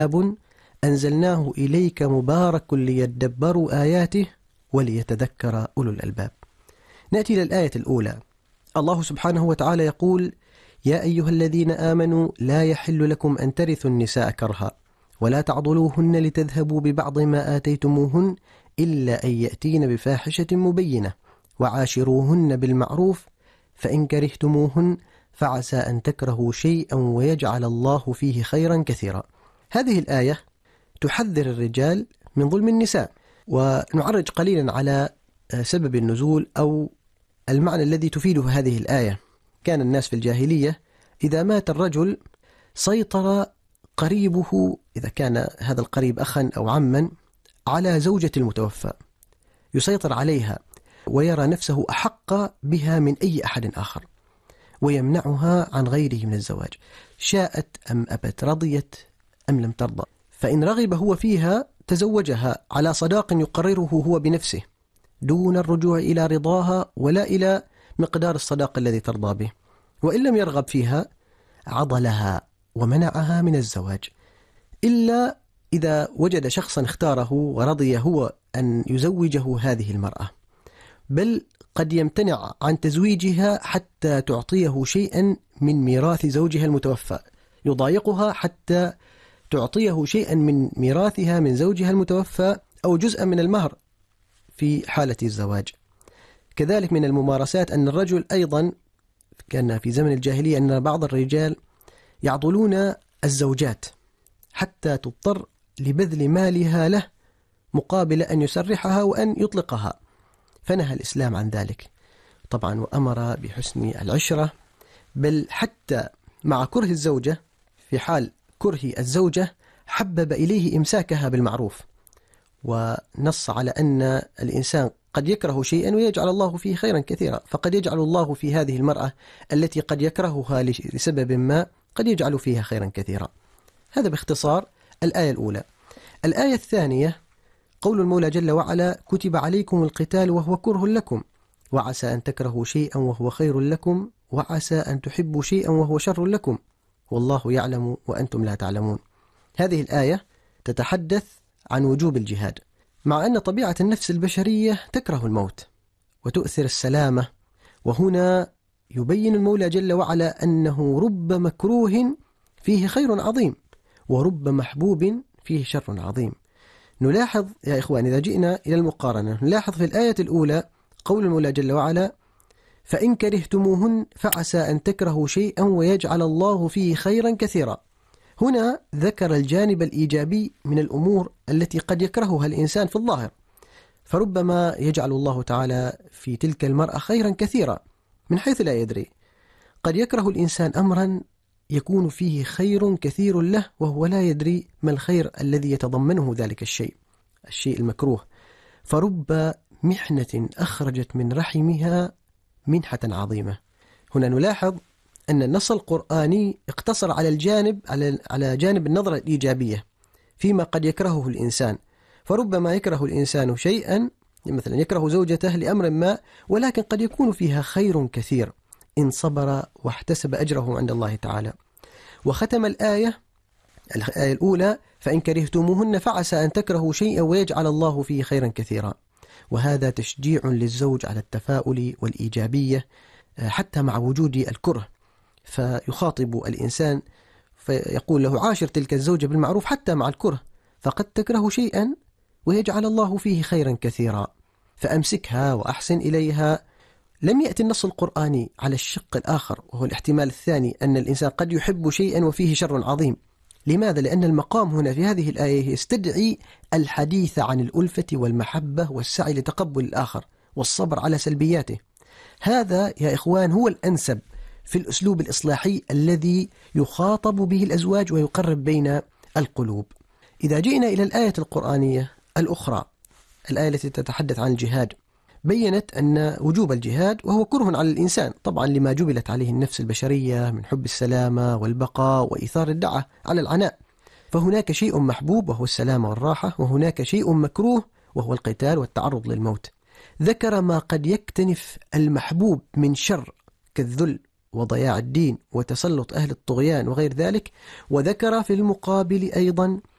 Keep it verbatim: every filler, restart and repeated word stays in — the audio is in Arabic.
كتاب أنزلناه إليك مبارك ليدبروا آياته وليتذكر أولو الألباب. نأتي إلى الآية الأولى. الله سبحانه وتعالى يقول: يا أيها الذين آمنوا لا يحل لكم أن ترثوا النساء كرها ولا تعضلوهن لتذهبوا ببعض ما آتيتموهن إلا أن يأتين بفاحشة مبينة وعاشروهن بالمعروف فإن كرهتموهن فعسى أن تكرهوا شيئا ويجعل الله فيه خيرا كثيرا. هذه الآية تحذر الرجال من ظلم النساء، ونعرج قليلا على سبب النزول أو المعنى الذي تفيده هذه الآية. كان الناس في الجاهلية إذا مات الرجل سيطر قريبه، إذا كان هذا القريب أخا أو عما، على زوجة المتوفى، يسيطر عليها ويرى نفسه أحق بها من أي أحد آخر، ويمنعها عن غيره من الزواج، شاءت أم أبت، رضيت أم لم ترضى. فإن رغب هو فيها تزوجها على صداق يقرره هو بنفسه دون الرجوع إلى رضاها ولا إلى مقدار الصداق الذي ترضى به. وإن لم يرغب فيها عضلها ومنعها من الزواج، إلا إذا وجد شخصا اختاره ورضي هو أن يزوجه هذه المرأة، بل قد يمتنع عن تزويجها حتى تعطيه شيئا من ميراث زوجها المتوفى، يضايقها حتى تعطيه شيئا من ميراثها من زوجها المتوفى أو جزءا من المهر في حالة الزواج. كذلك من الممارسات أن الرجل أيضا كان في زمن الجاهلية أن بعض الرجال يعضلون الزوجات حتى تضطر لبذل مالها له مقابل أن يسرحها وأن يطلقها، فنهى الإسلام عن ذلك طبعا، وأمر بحسن العشرة، بل حتى مع كره الزوجة في حال كره الزوجة حبب إليه إمساكها بالمعروف، ونص على أن الإنسان قد يكره شيئا ويجعل الله فيه خيرا كثيرا، فقد يجعل الله في هذه المرأة التي قد يكرهها لسبب ما قد يجعل فيها خيرا كثيرا. هذا باختصار الآية الأولى. الآية الثانية قول المولى جل وعلا: كتب عليكم القتال وهو كره لكم وعسى أن تكرهوا شيئا وهو خير لكم وعسى أن تحبوا شيئا وهو شر لكم والله يعلم وأنتم لا تعلمون. هذه الآية تتحدث عن وجوب الجهاد، مع أن طبيعة النفس البشرية تكره الموت وتؤثر السلامة، وهنا يبين المولى جل وعلا أنه رب مكروه فيه خير عظيم ورب محبوب فيه شر عظيم. نلاحظ يا إخوان إذا جئنا إلى المقارنة، نلاحظ في الآية الأولى قول المولى جل وعلا: فإن كرهتموهن فعسى أن تكرهوا شيئا ويجعل الله فيه خيرا كثيرا. هنا ذكر الجانب الإيجابي من الأمور التي قد يكرهها الإنسان في الظاهر، فربما يجعل الله تعالى في تلك المرأة خيرا كثيرا من حيث لا يدري. قد يكره الإنسان أمرا يكون فيه خير كثير له وهو لا يدري ما الخير الذي يتضمنه ذلك الشيء الشيء المكروه، فرب محنة أخرجت من رحمها منحة عظيمة. هنا نلاحظ أن النص القرآني اقتصر على الجانب على على جانب النظرة الإيجابية فيما قد يكرهه الإنسان، فربما يكره الإنسان شيئا، مثلا يكره زوجته لأمر ما، ولكن قد يكون فيها خير كثير إن صبر واحتسب أجره عند الله تعالى. وختم الآية الآية الأولى: فإن كرهتموهن فعسى أن تكرهوا شيئا ويجعل الله فيه خيرا كثيرا، وهذا تشجيع للزوج على التفاؤل والإيجابية حتى مع وجود الكره، فيخاطب الإنسان فيقول له: عاشر تلك الزوجة بالمعروف حتى مع الكره، فقد تكره شيئا ويجعل الله فيه خيرا كثيرا، فأمسكها وأحسن إليها. لم يأتي النص القرآني على الشق الآخر وهو الاحتمال الثاني أن الإنسان قد يحب شيئا وفيه شر عظيم. لماذا؟ لأن المقام هنا في هذه الآية يستدعي الحديث عن الألفة والمحبة والسعي لتقبل الآخر والصبر على سلبياته. هذا يا إخوان هو الأنسب في الأسلوب الإصلاحي الذي يخاطب به الأزواج ويقرب بين القلوب. إذا جئنا إلى الآية القرآنية الأخرى، الآية التي تتحدث عن الجهاد، بيّنت أن وجوب الجهاد وهو كره على الإنسان طبعا لما جبلت عليه النفس البشرية من حب السلامة والبقاء وإيثار الدعة على العناء، فهناك شيء محبوب وهو السلامة والراحة، وهناك شيء مكروه وهو القتال والتعرض للموت. ذكر ما قد يكتنف المحبوب من شر كالذل وضياع الدين وتسلط أهل الطغيان وغير ذلك، وذكر في المقابل أيضا